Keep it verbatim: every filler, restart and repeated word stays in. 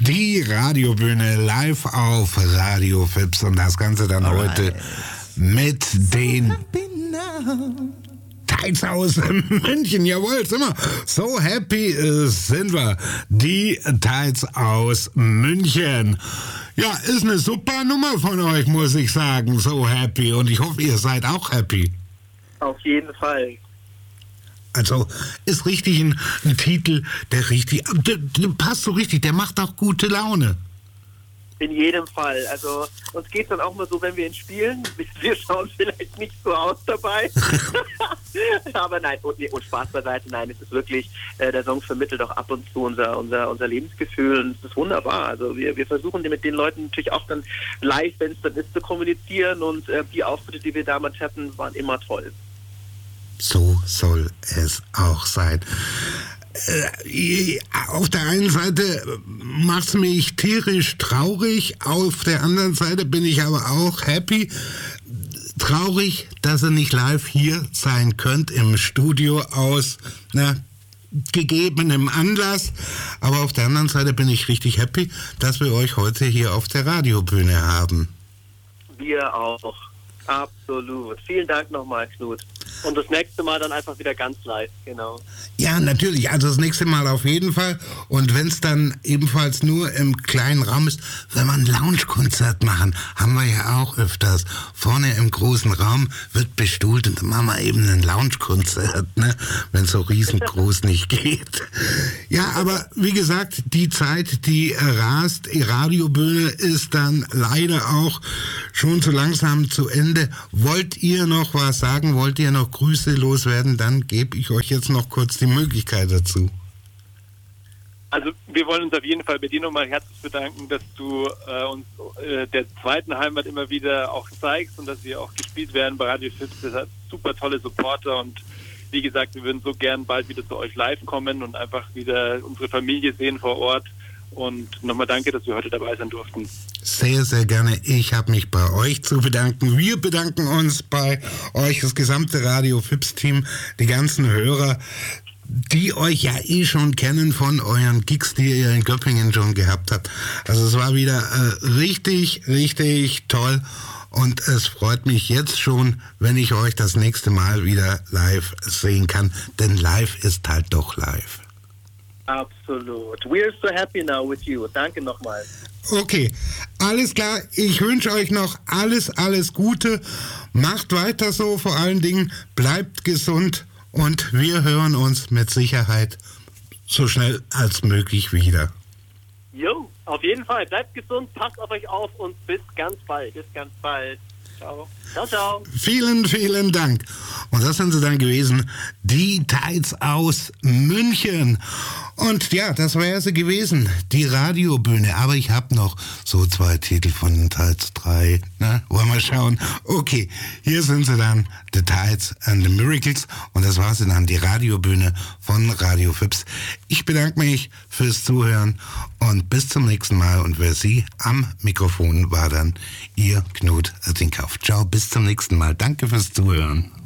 Die Radiobühne live auf Radio Fips und das Ganze dann Alright. heute mit den Tights aus München. Jawohl, sind wir. So happy äh, sind wir. Die Tights aus München. Ja, ist eine super Nummer von euch, muss ich sagen. So happy. Und ich hoffe, ihr seid auch happy. Auf jeden Fall. Also ist richtig ein, ein Titel, der richtig, der, der passt so richtig, der macht auch gute Laune. In jedem Fall. Also uns geht es dann auch mal so, wenn wir ihn spielen, wir schauen vielleicht nicht so aus dabei. Aber nein, und, und Spaß beiseite, nein, es ist wirklich, äh, der Song vermittelt auch ab und zu unser, unser, unser Lebensgefühl und es ist wunderbar. Also wir, wir versuchen mit den Leuten natürlich auch dann live, wenn es dann ist, zu kommunizieren und äh, die Auftritte, die wir damals hatten, waren immer toll. So soll es auch sein. Äh, auf der einen Seite macht es mich tierisch traurig, auf der anderen Seite bin ich aber auch happy. Traurig, dass ihr nicht live hier sein könnt im Studio aus na, gegebenem Anlass. Aber auf der anderen Seite bin ich richtig happy, dass wir euch heute hier auf der Radiobühne haben. Wir auch. Absolut. Vielen Dank nochmal, Knut. Und das nächste Mal dann einfach wieder ganz live, genau. Ja, natürlich. Also das nächste Mal auf jeden Fall. Und wenn es dann ebenfalls nur im kleinen Raum ist, wenn wir ein Lounge-Konzert machen, haben wir ja auch öfters. Vorne im großen Raum wird bestuhlt und dann machen wir eben ein Lounge-Konzert, ne? Wenn es so riesengroß nicht geht. Ja, aber wie gesagt, die Zeit, die rast, die Radiobühne ist dann leider auch schon so langsam zu Ende. Wollt ihr noch was sagen? Wollt ihr noch Grüße loswerden? Dann gebe ich euch jetzt noch kurz die Möglichkeit dazu. Also wir wollen uns auf jeden Fall bei dir nochmal herzlich bedanken, dass du äh, uns äh, der zweiten Heimat immer wieder auch zeigst und dass wir auch gespielt werden bei Radio Fips. Das hat super tolle Supporter und wie gesagt, wir würden so gern bald wieder zu euch live kommen und einfach wieder unsere Familie sehen vor Ort. Und nochmal danke, dass wir heute dabei sein durften. Sehr, sehr gerne. Ich habe mich bei euch zu bedanken. Wir bedanken uns bei euch, das gesamte Radio Fips-Team, die ganzen Hörer, die euch ja eh schon kennen von euren Gigs, die ihr in Göppingen schon gehabt habt. Also es war wieder äh, richtig, richtig toll. Und es freut mich jetzt schon, wenn ich euch das nächste Mal wieder live sehen kann. Denn live ist halt doch live. Absolut. We're so happy now with you. Danke nochmal. Okay, alles klar. Ich wünsche euch noch alles, alles Gute. Macht weiter so, vor allen Dingen bleibt gesund und wir hören uns mit Sicherheit so schnell als möglich wieder. Jo, auf jeden Fall. Bleibt gesund, passt auf euch auf und bis ganz bald. Bis ganz bald. Ciao. Ciao, ciao. Vielen, vielen Dank. Und das sind sie dann gewesen, die Tights aus München. Und ja, das wäre sie gewesen, die Radiobühne. Aber ich habe noch so zwei Titel von den Tights, drei. Na, wollen wir schauen? Okay, hier sind sie dann, The Tights and the Miracles. Und das war sie dann, die Radiobühne von Radio Fips. Ich bedanke mich fürs Zuhören und bis zum nächsten Mal. Und wer Sie am Mikrofon war dann Ihr Knut Tinkauf. Ciao, bis zum nächsten Mal. Danke fürs Zuhören.